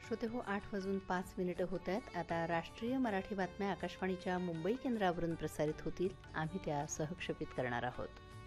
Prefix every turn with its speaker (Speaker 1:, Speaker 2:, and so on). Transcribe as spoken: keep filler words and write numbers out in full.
Speaker 1: श्रोते हो, आठ वाजून पाच मिनिटं होत आहेत. आता राष्ट्रीय मराठी बातम्या आकाशवाणीच्या मुंबई केंद्रावरून प्रसारित होतील. आम्ही त्या सहक्षेपित करणार आहोत.